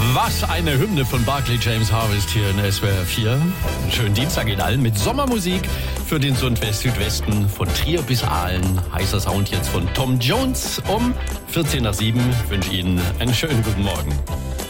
Was eine Hymne von Barclay James Harvest hier in SWR 4. Schönen Dienstag Ihnen allen mit Sommermusik für den Südwesten von Trier bis Aalen. Heißer Sound jetzt von Tom Jones um 14 nach 7. Ich wünsche Ihnen einen schönen guten Morgen.